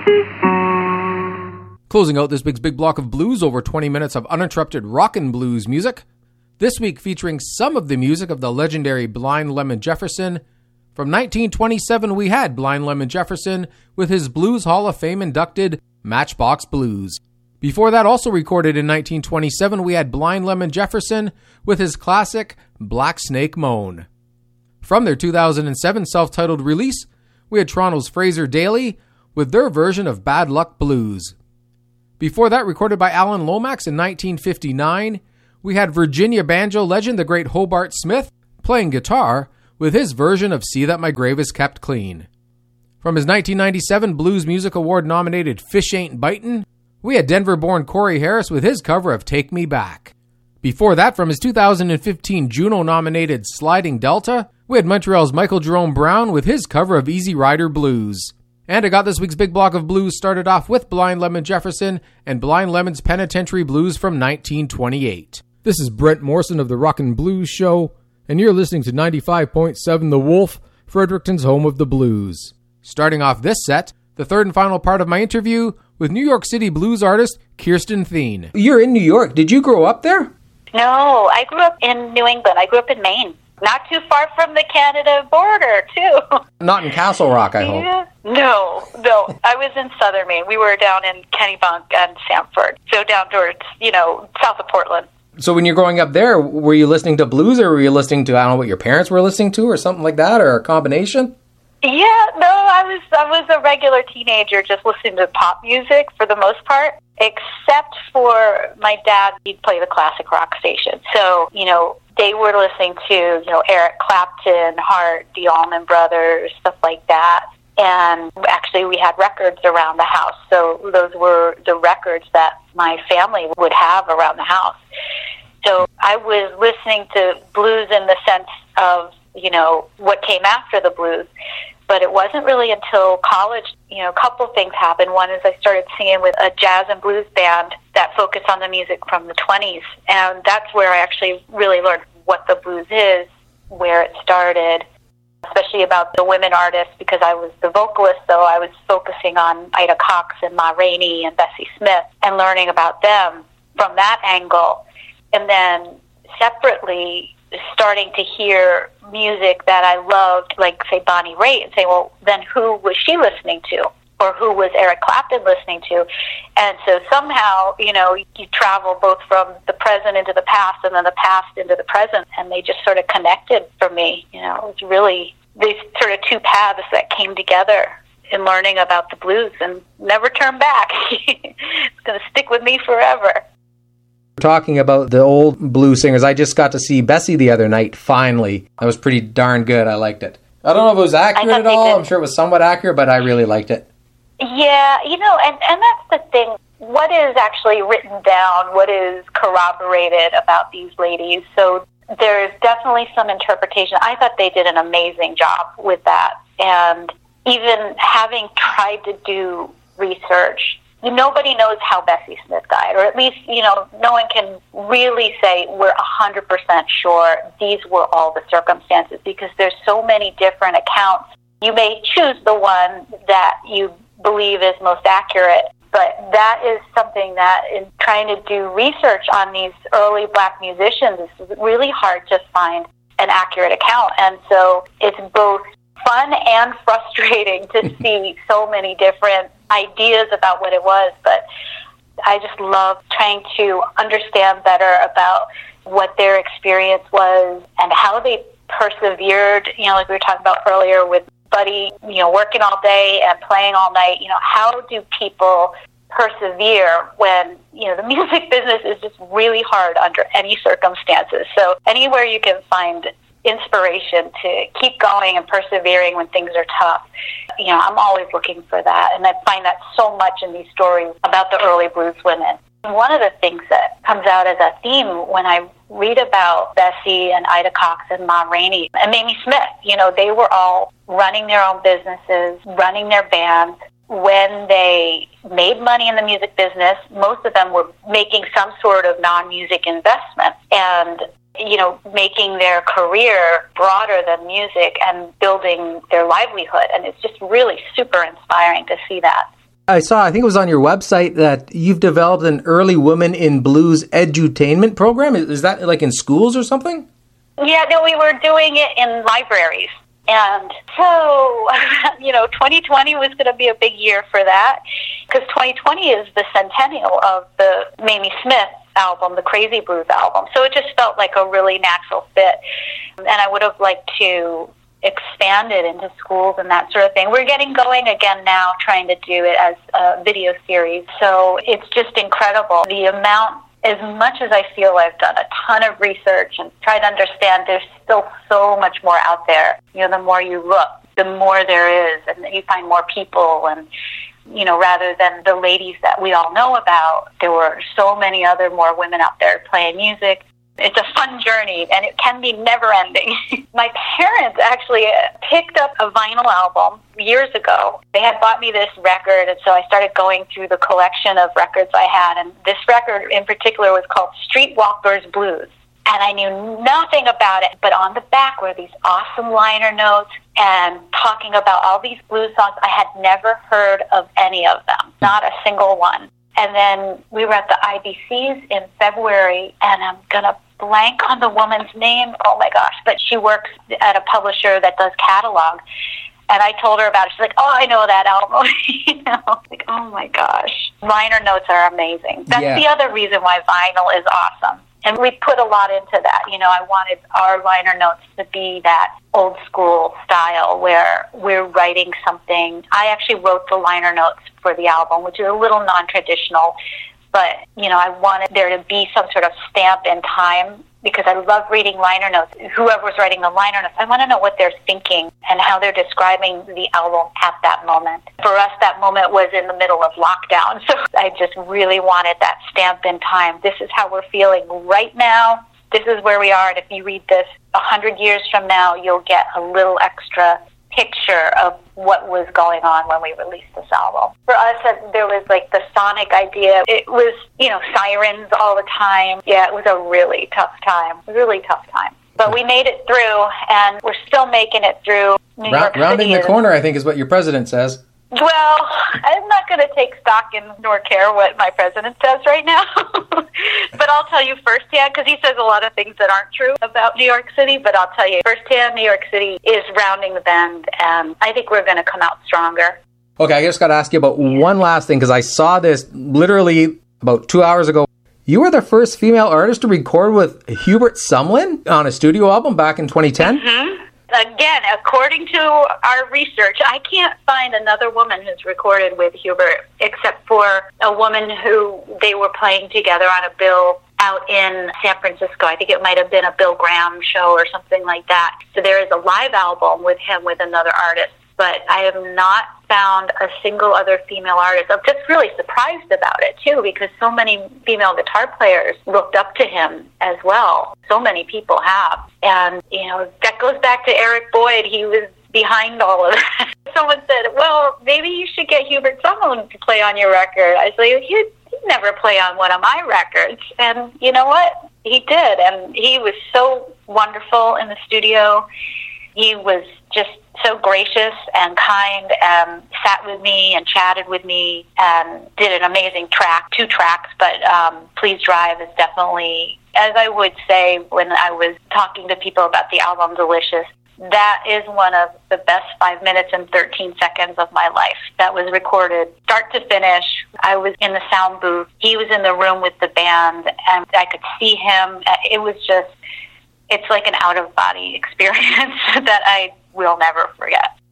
Closing out this week's big block of blues, over 20 minutes of uninterrupted rockin' blues music. This week featuring some of the music of the legendary Blind Lemon Jefferson. From 1927, we had Blind Lemon Jefferson with his Blues Hall of Fame inducted Matchbox Blues. Before that, also recorded in 1927, we had Blind Lemon Jefferson with his classic Black Snake Moan. From their 2007 self-titled release, we had Toronto's Fraser Daly with their version of Bad Luck Blues. Before that, recorded by Alan Lomax in 1959, we had Virginia banjo legend the great Hobart Smith playing guitar with his version of See That My Grave Is Kept Clean. From his 1997 Blues Music Award nominated Fish Ain't Bitin', we had Denver-born Corey Harris with his cover of Take Me Back. Before that, from his 2015 Juno-nominated Sliding Delta, we had Montreal's Michael Jerome Brown with his cover of Easy Rider Blues. And I got this week's big block of blues started off with Blind Lemon Jefferson and Blind Lemon's Penitentiary Blues from 1928. This is Brent Morrison of the Rockin' Blues Show, and you're listening to 95.7 The Wolf, Fredericton's home of the blues. Starting off this set, the third and final part of my interview with New York City blues artist Kirsten Thien. You're in New York. Did you grow up there? No, I grew up in New England. I grew up in Maine. Not too far from the Canada border, too. Not in Castle Rock, I hope. Yeah. No. I was in southern Maine. We were down in Kennebunk and Sanford, so down towards, south of Portland. So when you're growing up there, were you listening to blues, or were you listening to, I don't know, what your parents were listening to, or something like that, or a combination? Yeah, no, I was a regular teenager just listening to pop music for the most part, except for my dad. He'd play the classic rock station. So, they were listening to, Eric Clapton, Heart, the Allman Brothers, stuff like that. And actually we had records around the house. So those were the records that my family would have around the house. So I was listening to blues in the sense of, what came after the blues. But it wasn't really until college, a couple things happened. One is I started singing with a jazz and blues band that focused on the music from the 20s. And that's where I actually really learned what the blues is, where it started, especially about the women artists, because I was the vocalist, so I was focusing on Ida Cox and Ma Rainey and Bessie Smith and learning about them from that angle. And then separately, starting to hear music that I loved, like, say, Bonnie Raitt, and say, well, then who was she listening to? Or who was Eric Clapton listening to? And so somehow, you travel both from the present into the past and then the past into the present, and they just sort of connected for me. It was really these sort of two paths that came together in learning about the blues and never turn back. It's going to stick with me forever. Talking about the old blues singers, I just got to see Bessie the other night, finally. That was pretty darn good. I liked it. I don't know if it was accurate at all. I'm sure it was somewhat accurate, but I really liked it. Yeah, and that's the thing. What is actually written down, what is corroborated about these ladies? So there's definitely some interpretation. I thought they did an amazing job with that. And even having tried to do research, nobody knows how Bessie Smith died, or at least, no one can really say we're 100% sure these were all the circumstances, because there's so many different accounts. You may choose the one that you believe is most accurate, but that is something that in trying to do research on these early black musicians, it's really hard to find an accurate account. And so it's both fun and frustrating to see so many different ideas about what it was, but I just love trying to understand better about what their experience was and how they persevered, like we were talking about earlier with Buddy, working all day and playing all night. How do people persevere when, the music business is just really hard under any circumstances. So anywhere you can find inspiration to keep going and persevering when things are tough, I'm always looking for that. And I find that so much in these stories about the early blues women. One of the things that comes out as a theme when I read about Bessie and Ida Cox and Ma Rainey and Mamie Smith, they were all running their own businesses, running their bands. When they made money in the music business, most of them were making some sort of non-music investment and, making their career broader than music and building their livelihood. And it's just really super inspiring to see that. I think it was on your website that you've developed an early women in blues edutainment program. Is that like in schools or something? Yeah, no, we were doing it in libraries. And so, 2020 was going to be a big year for that, because 2020 is the centennial of the Mamie Smith album, the Crazy Blues album. So it just felt like a really natural fit. And I would have liked to expand it into schools and that sort of thing. We're getting going again now, trying to do it as a video series. So it's just incredible. The amount, as much as I feel I've done a ton of research and tried to understand, there's still so much more out there. The more you look, the more there is, and you find more people. And, rather than the ladies that we all know about, there were so many other more women out there playing music. It's a fun journey, and it can be never-ending. My parents actually picked up a vinyl album years ago. They had bought me this record, and so I started going through the collection of records I had, and this record in particular was called Streetwalkers Blues. And I knew nothing about it, but on the back were these awesome liner notes and talking about all these blues songs. I had never heard of any of them, not a single one. And then we were at the IBCs in February, and I'm going to blank on the woman's name. Oh, my gosh. But she works at a publisher that does catalog. And I told her about it. She's like, oh, I know that album. Like, oh, my gosh. Liner notes are amazing. That's the other reason why vinyl is awesome. And we put a lot into that. I wanted our liner notes to be that old school style where we're writing something. I actually wrote the liner notes for the album, which is a little non-traditional. But, I wanted there to be some sort of stamp in time, because I love reading liner notes. Whoever's writing the liner notes, I want to know what they're thinking and how they're describing the album at that moment. For us, that moment was in the middle of lockdown, so I just really wanted that stamp in time. This is how we're feeling right now. This is where we are, and if you read this 100 years from now, you'll get a little extra picture of what was going on when we released this album. For us, there was like the sonic idea. It was, sirens all the time. Yeah, it was a really tough time. But we made it through, and we're still making it through. New York City rounding the corner, I think, is what your president says. Well, I'm not going to take stock in nor care what my president says right now. But I'll tell you firsthand, because he says a lot of things that aren't true about New York City, but I'll tell you firsthand, New York City is rounding the bend, and I think we're going to come out stronger. Okay, I just got to ask you about one last thing, because I saw this literally about 2 hours ago. You were the first female artist to record with Hubert Sumlin on a studio album back in 2010? Mm-hmm. Again, according to our research, I can't find another woman who's recorded with Hubert except for a woman who they were playing together on a bill out in San Francisco. I think it might have been a Bill Graham show or something like that. So there is a live album with him with another artist, but I have not found a single other female artist. I'm just really surprised about it, too, because so many female guitar players looked up to him as well. So many people have. And, that goes back to Eric Boyd. He was behind all of that. Someone said, well, maybe you should get Hubert Sumlin to play on your record. I said, he'd never play on one of my records. And you know what? He did. And he was so wonderful in the studio. He was just so gracious and kind and sat with me and chatted with me and did an amazing track, 2 tracks, but Please Drive is definitely, as I would say when I was talking to people about the album Delicious, that is one of the best 5 minutes and 13 seconds of my life. That was recorded start to finish. I was in the sound booth. He was in the room with the band, and I could see him. It was just, it's like an out-of-body experience that I will never forget.